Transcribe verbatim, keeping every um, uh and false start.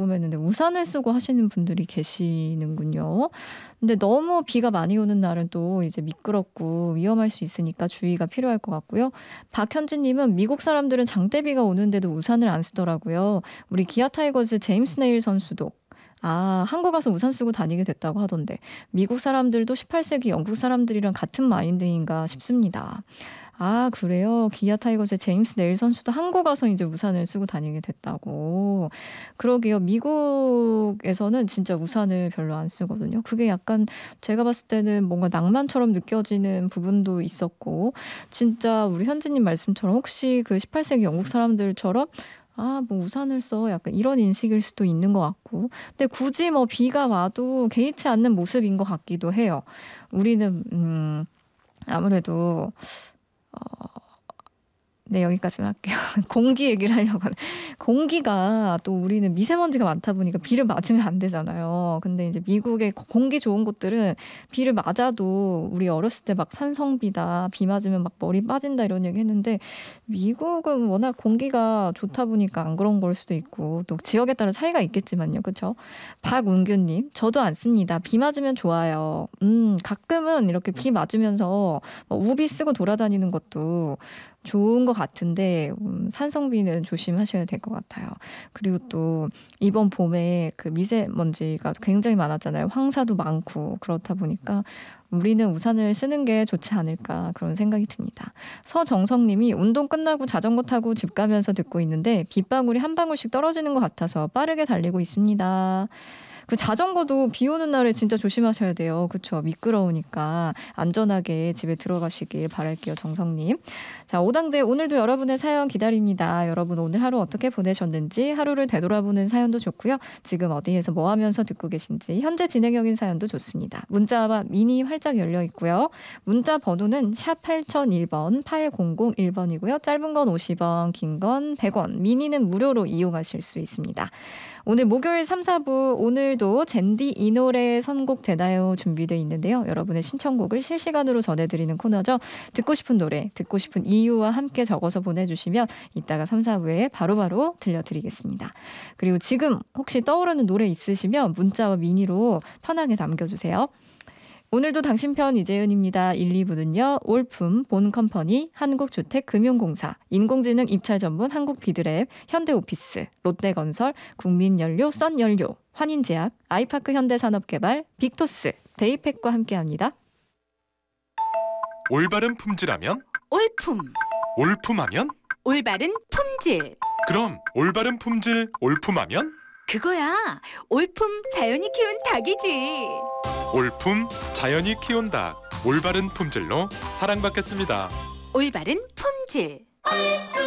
궁금했는데 우산을 쓰고 하시는 분들이 계시는군요. 근데 너무 비가 많이 오는 날은 또 이제 미끄럽고 위험할 수 있으니까 주의가 필요할 것 같고요. 박현진 님은 미국 사람들은 장대비가 오는데도 우산을 안 쓰더라고요. 우리 기아 타이거즈 제임스 네일 선수도 아, 한국 가서 우산 쓰고 다니게 됐다고 하던데 미국 사람들도 십팔 세기 영국 사람들이랑 같은 마인드인가 싶습니다. 아, 그래요? 기아 타이거즈의 제임스 네일 선수도 한국 가서 이제 우산을 쓰고 다니게 됐다고. 그러게요. 미국에서는 진짜 우산을 별로 안 쓰거든요. 그게 약간 제가 봤을 때는 뭔가 낭만처럼 느껴지는 부분도 있었고, 진짜 우리 현지님 말씀처럼 혹시 그 십팔 세기 영국 사람들처럼 아, 뭐 우산을 써 약간 이런 인식일 수도 있는 것 같고, 근데 굳이 뭐 비가 와도 개의치 않는 모습인 것 같기도 해요. 우리는 음, 아무래도 어, 네, 여기까지만 할게요. 공기 얘기를 하려고 하는. 공기가 또 우리는 미세먼지가 많다 보니까 비를 맞으면 안 되잖아요. 근데 이제 미국의 공기 좋은 곳들은 비를 맞아도 우리 어렸을 때 막 산성비다, 비 맞으면 막 머리 빠진다 이런 얘기 했는데 미국은 워낙 공기가 좋다 보니까 안 그런 걸 수도 있고 또 지역에 따라 차이가 있겠지만요. 그렇죠? 박운규님, 저도 안 씁니다. 비 맞으면 좋아요. 음, 가끔은 이렇게 비 맞으면서 우비 쓰고 돌아다니는 것도 좋은 것 같은데 음, 산성비는 조심하셔야 될 것 같아요. 그리고 또 이번 봄에 그 미세먼지가 굉장히 많았잖아요. 황사도 많고 그렇다 보니까 우리는 우산을 쓰는 게 좋지 않을까 그런 생각이 듭니다. 서정성님이 운동 끝나고 자전거 타고 집 가면서 듣고 있는데 빗방울이 한 방울씩 떨어지는 것 같아서 빠르게 달리고 있습니다. 그 자전거도 비 오는 날에 진짜 조심하셔야 돼요. 그렇죠? 미끄러우니까 안전하게 집에 들어가시길 바랄게요. 정성님. 자, 오당대 오늘도 여러분의 사연 기다립니다. 여러분 오늘 하루 어떻게 보내셨는지 하루를 되돌아보는 사연도 좋고요. 지금 어디에서 뭐 하면서 듣고 계신지 현재 진행형인 사연도 좋습니다. 문자와 미니 활짝 열려 있고요. 문자 번호는 샵 팔공공일 번 팔공공일 번이고요. 짧은 건 오십 원, 긴 건 백 원, 미니는 무료로 이용하실 수 있습니다. 오늘 목요일 삼, 사 부 오늘도 젠디 이 노래 선곡되나요 준비되어 있는데요. 여러분의 신청곡을 실시간으로 전해드리는 코너죠. 듣고 싶은 노래, 듣고 싶은 이유와 함께 적어서 보내주시면 이따가 삼, 사 부에 바로바로 들려드리겠습니다. 그리고 지금 혹시 떠오르는 노래 있으시면 문자와 미니로 편하게 남겨주세요. 오늘도 당신 편 이재은입니다. 일, 이 부는요. 올품, 본컴퍼니, 한국주택금융공사, 인공지능 입찰 전문 한국비드랩, 현대오피스, 롯데건설, 국민연료, 썬연료, 환인제약, 아이파크 현대산업개발, 빅토스, 데이팩과 함께합니다. 올바른 품질하면? 올품. 올품하면? 올바른 품질. 그럼 올바른 품질 올품하면? 그거야. 올품 자연이 키운 닭이지. 올품 자연이 키운 닭. 올바른 품질로 사랑받겠습니다. 올바른 품질.